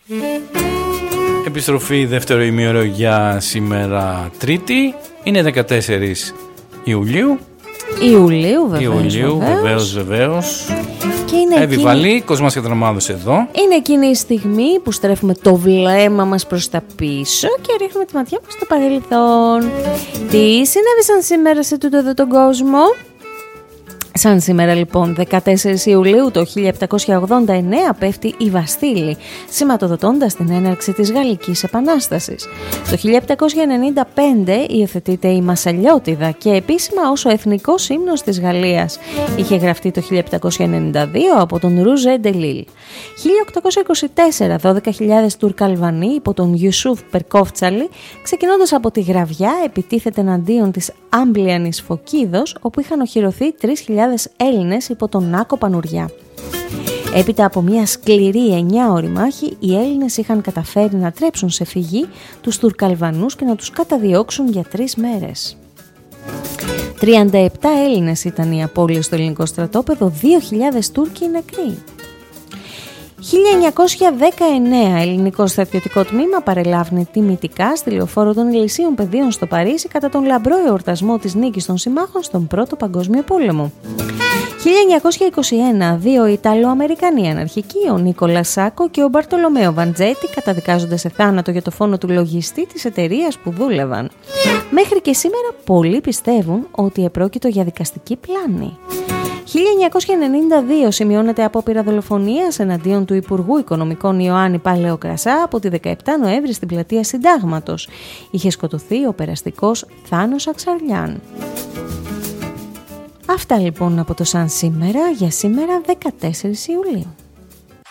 Επιστροφή δεύτερο ημίωρο για σήμερα Τρίτη. Είναι 14 Ιουλίου. Βεβαίως. Και είναι Εβιβαλή, Κοσμάς Κατραμάδος εδώ. Είναι εκείνη η στιγμή που στρέφουμε το βλέμμα μας προς τα πίσω και ρίχνουμε τη ματιά μας στο παρελθόν. Τι συνέβησαν σήμερα σε τούτο εδώ τον κόσμο? Σαν σήμερα λοιπόν 14 Ιουλίου το 1789 πέφτει η Βαστίλη, σηματοδοτώντας την έναρξη της Γαλλικής Επανάστασης. Το 1795 υιοθετείται η Μασσαλιώτιδα και επίσημα ως ο εθνικός ύμνος της Γαλλίας. Είχε γραφτεί το 1792 από τον Ρούζε Ντελίλ. 1824 12.000 Τουρκαλβανοί υπό τον Ιουσούφ Περκόφτσαλη, ξεκινώντας από τη Γραβιά, επιτίθεται εναντίον της Άμπλιανης Φωκίδος, όπου είχαν οχυρωθεί 3.000 Έλληνες υπό τον Νάκο Πανουριά. Έπειτα από μια σκληρή 9ωρη μάχη, οι Έλληνες είχαν καταφέρει να τρέψουν σε φυγή τους Τουρκαλβανούς και να τους καταδιώξουν για 3 μέρες. 37 Έλληνες ήταν οι απώλειες στο ελληνικό στρατόπεδο, 2.000 Τούρκοι νεκροί. 1919 ελληνικό στρατιωτικό τμήμα παρελάβει τιμητικά στη λεωφόρο των Ηλυσίων Πεδίων στο Παρίσι κατά τον λαμπρό εορτασμό της νίκης των συμμάχων στον Πρώτο Παγκόσμιο Πόλεμο. 1921 2 Ιταλοαμερικανοί αναρχικοί, ο Νίκολα Σάκο και ο Μπαρτολομέο Βαντζέτη, καταδικάζονται σε θάνατο για το φόνο του λογιστή της εταιρείας που δούλευαν. Μέχρι και σήμερα πολλοί πιστεύουν ότι επρόκειτο για δικαστική πλάνη. 1992 σημειώνεται απόπειρα δολοφονίας εναντίον του Υπουργού Οικονομικών Ιωάννη Παλαιοκρασά από τη 17 Νοέμβρη στην πλατεία Συντάγματος. Είχε σκοτωθεί ο περαστικός Θάνος Αξαρλιάν. Αυτά λοιπόν από το Σαν σήμερα για σήμερα 14 Ιουλίου.